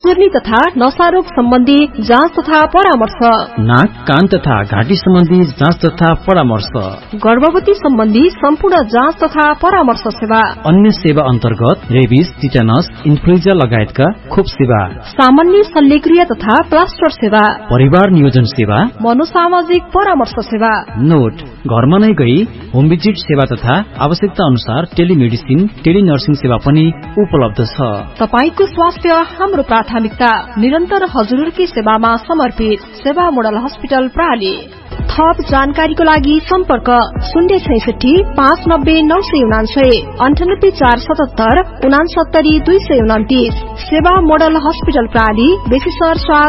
नजर्नी तथा नशारोग सम्बन्धी जाँच तथा परामर्श, नाक कान तथा घाँटी सम्बन्धी जाँच तथा परामर्श, गर्भवती सम्बन्धी सम्पूर्ण जाँच तथा परामर्श सेवा, अन्य सेवा अन्तर्गत रेबिस, टिटेनस, इन्फ्लुएन्जा लगायतका खोप सेवा, सामान्य शल्यक्रिया तथा प्लास्टर सेवा, परिवार नियोजन सेवा, मनोसामाजिक परामर्श सेवा। नोट, घरमा नै गई होम भिजिट सेवा तथा आवश्यकता अनुसार टेलिमेडिसिन, टेलिनर्सिङ सेवा पनि उपलब्ध छ। तपाईको स्वास्थ्य हाम्रो प्राथमिकता, निरन्तर हजुरकी सेवामा समर्पित सेवा मोडल हस्पिटल प्राली। थप जानकारीको लागि सम्पर्क 066 590 999 98 477 69 229। सेवा मोडल हस्पिटल प्राली, बेसीसर